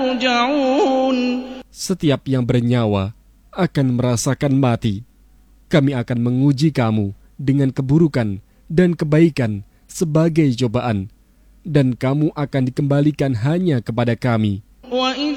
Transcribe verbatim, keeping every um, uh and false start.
ترجعون. Setiap yang bernyawa akan merasakan mati. Kami akan menguji kamu dengan keburukan dan kebaikan sebagai cobaan, dan kamu akan dikembalikan hanya kepada kami. وإن